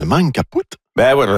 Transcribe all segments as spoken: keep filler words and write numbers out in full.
Le manque capote. Ben ouais,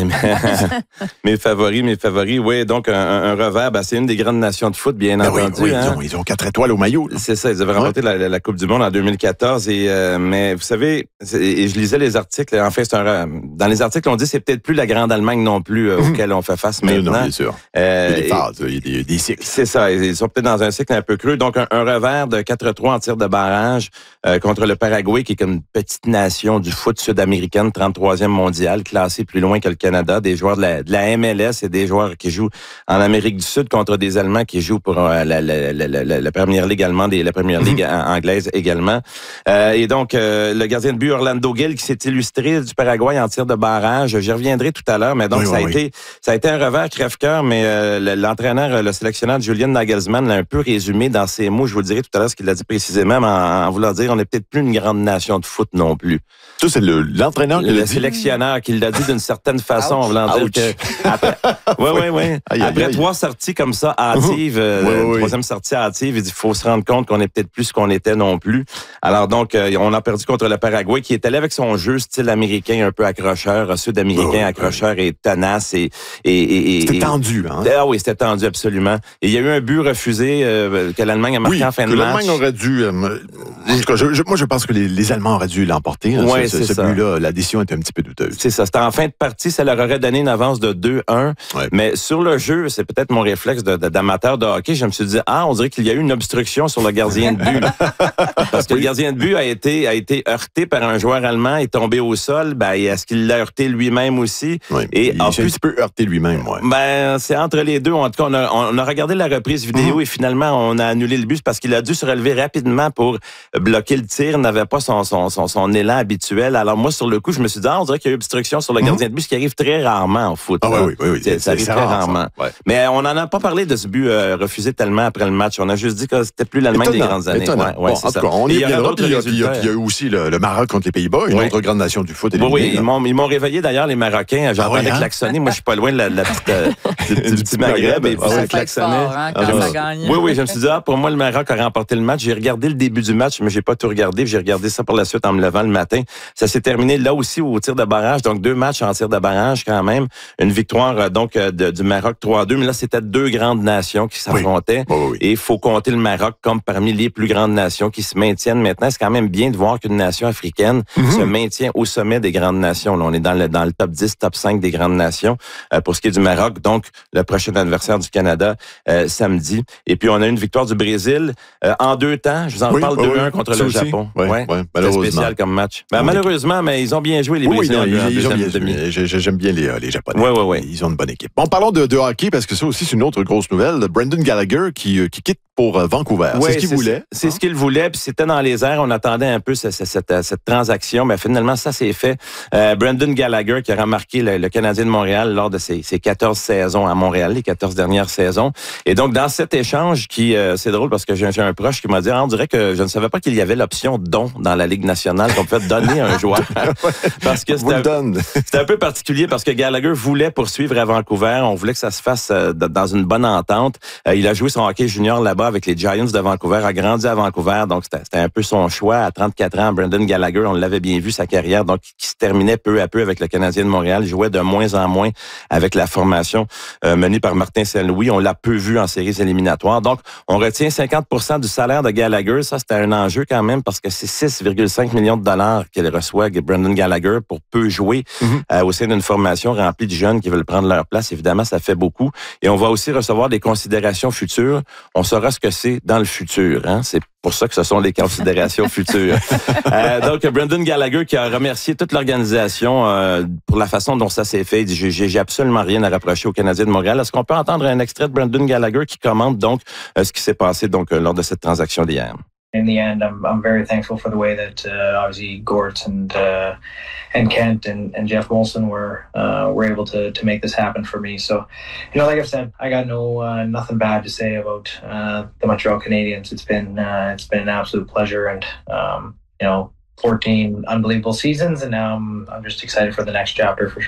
mes favoris, mes favoris, oui. Donc, un, un revers, ben, c'est une des grandes nations de foot, bien ben entendu. Oui, oui, hein? ils, ont, ils ont quatre étoiles au maillot. Là. C'est ça, ils avaient remporté ouais. la, la Coupe du Monde en deux mille quatorze. Et, euh, mais vous savez, et je lisais les articles, en fait, c'est un, dans les articles, on dit que c'est peut-être plus la grande Allemagne non plus euh, mmh. auquel on fait face maintenant. Non, bien sûr. Euh, il y a des phases, il y a des, des cycles. C'est ça, ils sont peut-être dans un cycle un peu creux. Donc, un, un revers de quatre trois en tir de barrage euh, contre le Paraguay, qui est comme une petite nation du foot sud-américaine, trente-troisième mondiale, classée plus loin que le Canada, des joueurs de la, de la M L S et des joueurs qui jouent en Amérique du Sud contre des Allemands qui jouent pour euh, la, la, la, la, la Première Ligue allemande et la Première Ligue mm-hmm. anglaise également. Euh, et donc, euh, le gardien de but Orlando Gil qui s'est illustré du Paraguay en tir de barrage. J'y reviendrai tout à l'heure, mais donc oui, ça, oui, a oui. Été, ça a été un revers crève-cœur, mais euh, l'entraîneur, le sélectionneur Julian Nagelsmann l'a un peu résumé dans ses mots. Je vous dirai tout à l'heure ce qu'il a dit précisément, en, en voulant dire on n'est peut-être plus une grande nation de foot non plus. Ça, c'est le, l'entraîneur qui le l'a dit. sélectionneur qui l'a dit d'une certaine façon, en voulant dire que après, ouais, ouais, ouais. Aïe, après aïe, trois aïe. sorties comme ça, hâtives, euh, oui, oui. troisième sortie hâtive, il faut se rendre compte qu'on n'est peut-être plus ce qu'on était non plus. Alors donc, euh, on a perdu contre le Paraguay, qui est allé avec son jeu style américain, un peu accrocheur, sud-américain, oui, accrocheur oui. et tenace et et, et, et c'était et, tendu, hein. Ah oui, c'était tendu absolument. Et il y a eu un but refusé euh, que l'Allemagne a marqué oui, en fin que de match. L'Allemagne aurait dû. Euh, en tout cas, je, je, moi, je pense que les, les Allemands auraient dû l'emporter. Hein, oui, ce, c'est ce ça. but-là, la décision était un petit peu douteuse. C'est ça. C'était en fin de partie, ça leur aurait donné une avance de deux un. Ouais. Mais sur le jeu, c'est peut-être mon réflexe de, de, d'amateur de hockey. Je me suis dit, ah, on dirait qu'il y a eu une obstruction sur le gardien de but. Parce que oui. le gardien de but a été, a été heurté par un joueur allemand, est tombé au sol. Ben, est-ce qu'il l'a heurté lui-même aussi? Oui, et il s'est un petit peu heurté lui-même, ouais. Ben, c'est entre les deux. En tout cas, on a, on a regardé la reprise vidéo mmh. et finalement, on a annulé le but parce qu'il a dû se relever rapidement pour bloquer le tir. Il n'avait pas son, son, son, son élan habituel. Alors moi, sur le coup, je me suis dit, ah, on dirait qu'il y a eu obstruction sur le gardien mmh. de but, ce qui arrive très rarement en foot. Ah oui, oui, oui. C'est, ça arrive c'est très rare, rarement. Ouais. Mais on n'en a pas parlé de ce but euh, refusé tellement après le match. On a juste dit que c'était plus l'Allemagne étonnant, des grandes années. Ouais, ouais, bon, en tout cas, on y reviendra. Puis il y, y a eu aussi le, le Maroc contre les Pays-Bas, une oui. autre grande nation du foot. Oui, oui, ils m'ont, ils m'ont réveillé d'ailleurs, les Marocains. J'entendais ah oui, hein? klaxonner. Moi, je suis pas loin de la, la petite, euh, du, du petit Maghreb. Et puis ça klaxonnait. Hein, quand ah, ça gagne. Oui, oui, je me suis dit, ah, pour moi, le Maroc a remporté le match. J'ai regardé le début du match, mais j'ai pas tout regardé. J'ai regardé ça par la suite en me levant le matin. Ça s'est terminé là aussi au tir de barrage. Donc, deux matchs en tir de barrage quand même. Une victoire donc de, du Maroc trois à deux. Mais là, c'était deux grandes nations qui s'affrontaient. Oui. Oh, oui. Et il faut compter le Maroc comme parmi les plus grandes nations qui se maintiennent maintenant. C'est quand même bien de voir qu'une nation africaine mm-hmm. se maintient au sommet des grandes nations. Là, on est dans le, dans le top dix, top cinq des grandes nations euh, pour ce qui est du Maroc. Donc, le prochain adversaire du Canada euh, samedi. Et puis, on a une victoire du Brésil euh, en deux temps. Je vous en oui, parle oui, deux un oui. contre ça le aussi. Japon. Oui, ouais. Oui, malheureusement. C'est spécial comme match. Ben, malheureusement, mais ils ont bien joué, les oui, Brésiliens. Oui, non, ils, ils ont bien joué. J'aime bien les, les Japonais. Oui, oui, oui. Ils ont une bonne équipe. Bon, parlons de, de hockey, parce que ça aussi, c'est une autre grosse nouvelle. Brendan Gallagher qui, qui quitte pour Vancouver. Oui, c'est ce qu'il c'est, voulait. C'est hein? ce qu'il voulait, puis c'était dans les airs. On attendait un peu cette, cette, cette, cette transaction, mais finalement, ça s'est fait. Euh, Brendan Gallagher, qui a remarqué le, le Canadien de Montréal lors de ses, ses quatorze saisons à Montréal, les quatorze dernières saisons. Et donc, dans cet échange, qui euh, c'est drôle parce que j'ai, j'ai un proche qui m'a dit, ah, on dirait que je ne savais pas qu'il y avait l'option don dans la Ligue nationale, qu'on pouvait donner à un joueur. parce que c'était un, c'était un peu particulier, parce que Gallagher voulait poursuivre à Vancouver. On voulait que ça se fasse euh, dans une bonne entente. Euh, il a joué son hockey junior là-bas avec les Giants de Vancouver, a grandi à Vancouver, donc c'était, c'était un peu son choix. À trente-quatre ans, Brendan Gallagher, on l'avait bien vu, sa carrière, donc qui se terminait peu à peu avec le Canadien de Montréal. Il jouait de moins en moins avec la formation euh, menée par Martin Saint-Louis. On l'a peu vu en séries éliminatoires. Donc, on retient cinquante pour cent du salaire de Gallagher. Ça, c'était un enjeu quand même, parce que c'est six virgule cinq millions de dollars qu'il reçoit, Brendan Gallagher, pour peu jouer mm-hmm. euh, au sein d'une formation remplie de jeunes qui veulent prendre leur place. Évidemment, ça fait beaucoup. Et on va aussi recevoir des considérations futures. On saura ce que c'est dans le futur. Hein? C'est pour ça que ce sont les considérations futures. Euh, donc, Brendan Gallagher qui a remercié toute l'organisation euh, pour la façon dont ça s'est fait. Il dit, j'ai, j'ai absolument rien à reprocher aux Canadiens de Montréal. Est-ce qu'on peut entendre un extrait de Brendan Gallagher qui commente donc euh, ce qui s'est passé donc euh, lors de cette transaction d'hier? In the end, I'm I'm very thankful for the way that uh, obviously Gort and uh, and Kent and, and Jeff Molson were uh, were able to to make this happen for me. So, you know, like I've said, I got no uh, nothing bad to say about uh, the Montreal Canadiens. It's been uh, it's been an absolute pleasure, and um, you know, fourteen unbelievable seasons, and now I'm I'm just excited for the next chapter for sure.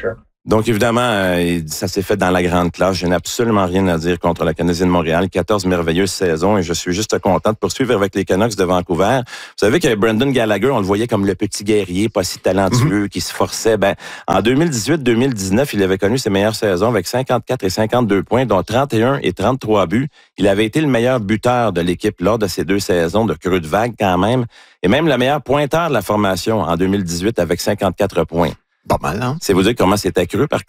Donc, évidemment, euh, ça s'est fait dans la grande classe. Je n'ai absolument rien à dire contre la Canadien de Montréal. quatorze merveilleuses saisons et je suis juste content de poursuivre avec les Canucks de Vancouver. Vous savez que Brendan Gallagher, on le voyait comme le petit guerrier, pas si talentueux, mm-hmm. qui se forçait. Ben, en deux mille dix-huit deux mille dix-neuf, il avait connu ses meilleures saisons avec cinquante-quatre et cinquante-deux points, dont trente et un et trente-trois buts. Il avait été le meilleur buteur de l'équipe lors de ces deux saisons de creux de vague quand même. Et même le meilleur pointeur de la formation en deux mille dix-huit avec cinquante-quatre points. Pas mal, hein? C'est vous dire comment c'est accru, par